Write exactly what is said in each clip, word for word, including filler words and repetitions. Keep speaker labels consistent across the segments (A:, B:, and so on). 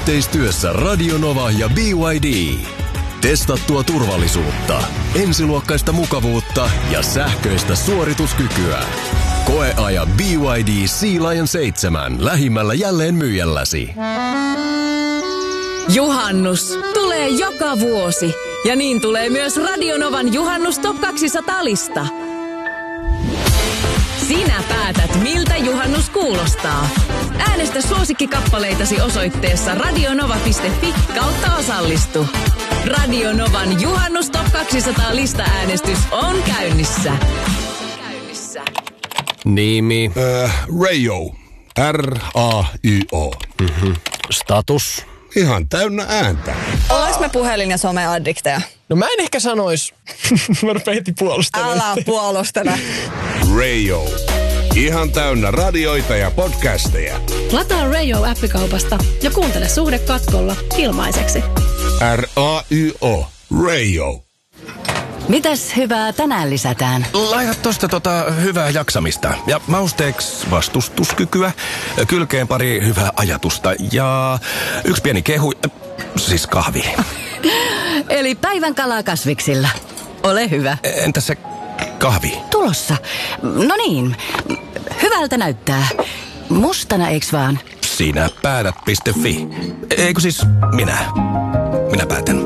A: Yhteistyössä Radio Nova ja B Y D. Testattua turvallisuutta, ensiluokkaista mukavuutta ja sähköistä suorituskykyä. Koeaja B Y D Sea Lion seitsemän lähimmällä jälleen myyjälläsi.
B: Juhannus tulee joka vuosi ja niin tulee myös Radio Novan Juhannus Top kaksisataa-lista. Sinä päätät, miltä juhannus kuulostaa. Äänestä suosikkikappaleitasi osoitteessa radionova piste fi kautta osallistu. Radio Novan Juhannus Top kaksisataa-lista-äänestys on käynnissä. käynnissä.
C: Nimi.
D: Äh, Rayo. R A Y O.
C: Mm-hmm. Status.
D: Ihan täynnä ääntä.
E: Olis me puhelin- ja someaddikteja?
C: No mä en ehkä sanois. Mä rupean heti puolustelemaan.
E: Älä puolustele.
D: Rayo. Ihan täynnä radioita ja podcasteja.
F: Lataa Rayo-appikaupasta ja kuuntele Suhde katkolla ilmaiseksi.
D: R A Y O. Rayo.
B: Mitäs hyvää tänään lisätään?
G: Laita tosta tota hyvää jaksamista ja mausteeksi vastustuskykyä, kylkeen pari hyvää ajatusta ja yksi pieni kehu, siis kahvi.
B: Eli päivän kalaa kasviksilla. Ole hyvä.
G: Entä se kahvi?
B: Tulossa. No niin, hyvältä näyttää. Mustana eiks vaan?
G: Sinä päätät piste fi. Eikö siis minä? Minä päätän.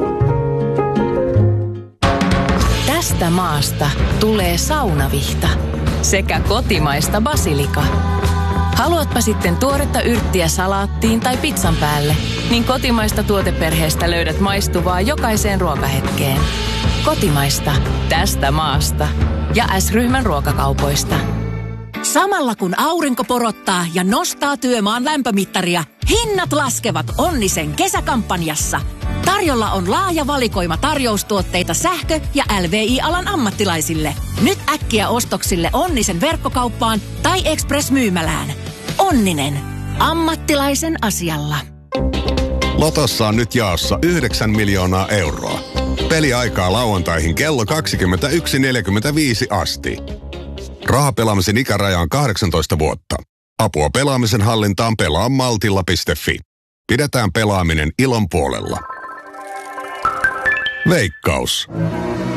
B: Tästä maasta tulee saunavihta sekä kotimaista basilika. Haluatpa sitten tuoretta yrttiä salaattiin tai pizzan päälle, niin kotimaista tuoteperheestä löydät maistuvaa jokaiseen ruokahetkeen. Kotimaista tästä maasta ja S-ryhmän ruokakaupoista.
H: Samalla kun aurinko porottaa ja nostaa työmaan lämpömittaria, hinnat laskevat Onnisen kesäkampanjassa. Tarjolla on laaja valikoima tarjoustuotteita sähkö- ja L V I-alan ammattilaisille. Nyt äkkiä ostoksille Onnisen verkkokauppaan tai Express-myymälään. Onninen. Ammattilaisen asialla.
D: Lotossa on nyt jaossa yhdeksän miljoonaa euroa. Peliaikaa lauantaihin kello kaksikymmentäyksi neljäkymmentäviisi asti. Rahapelaamisen ikäraja on kahdeksantoista vuotta. Apua pelaamisen hallintaan pelaa maltilla piste fi. Pidetään pelaaminen ilon puolella. Veikkaus.